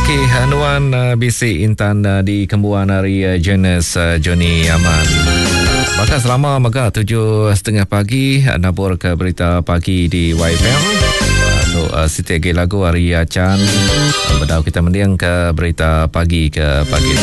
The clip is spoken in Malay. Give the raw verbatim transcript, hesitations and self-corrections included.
Okey, Nuan uh, bisik Intan uh, di kembuan hari uh, jenis uh, Johnny Aman. Maka selama maka tujuh setengah pagi uh, nabur ke berita pagi di Y F M. Untuk uh, setiap lagu hari Acan uh, berdau kita mendiang ke berita pagi ke pagi.